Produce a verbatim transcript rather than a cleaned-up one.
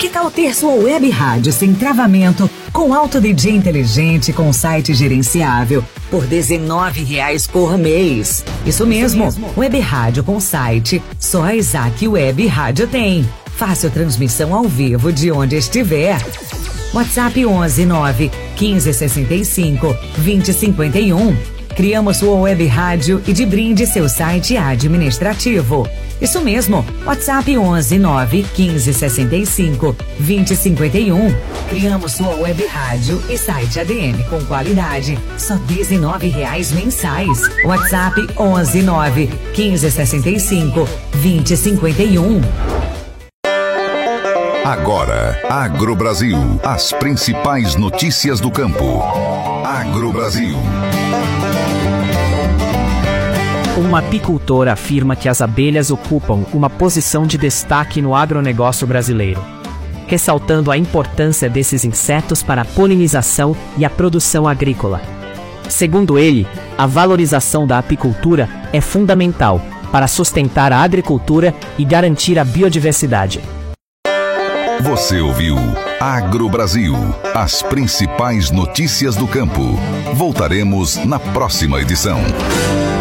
Que tal ter sua web rádio sem travamento, com alto D J inteligente, com site gerenciável, por dezenove reais por mês? Isso mesmo, Isso mesmo. Web rádio com site, só a Isaac Web Rádio tem. Fácil transmissão ao vivo de onde estiver. WhatsApp onze nove quinze sessenta e cinco vinte cinquenta e um. Criamos sua web rádio e de brinde seu site administrativo. Isso mesmo, WhatsApp onze nove quinze sessenta e cinco vinte cinquenta e um. Criamos sua web rádio e site A D M com qualidade, só dezenove reais mensais. WhatsApp onze nove quinze sessenta e cinco vinte cinquenta e um. Agora, Agrobrasil, as principais notícias do campo. Agrobrasil. Uma apicultora afirma que as abelhas ocupam uma posição de destaque no agronegócio brasileiro, ressaltando a importância desses insetos para a polinização e a produção agrícola. Segundo ele, a valorização da apicultura é fundamental para sustentar a agricultura e garantir a biodiversidade. Você ouviu Agrobrasil, as principais notícias do campo. Voltaremos na próxima edição.